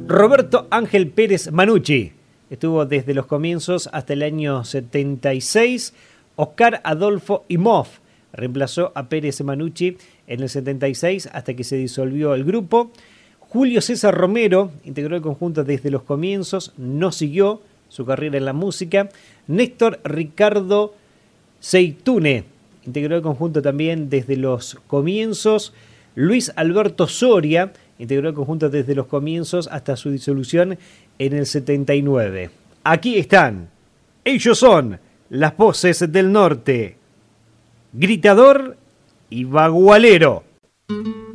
Roberto Ángel Pérez Manucci estuvo desde los comienzos hasta el año 76. Oscar Adolfo Imhoff reemplazó a Pérez Manucci en el 76 hasta que se disolvió el grupo. Julio César Romero integró el conjunto desde los comienzos, no siguió su carrera en la música. Néstor Ricardo Seitune integró el conjunto también desde los comienzos. Luis Alberto Soria integró el conjunto desde los comienzos hasta su disolución en el 79. Aquí están, ellos son las voces del norte, Gritador y Bagualero.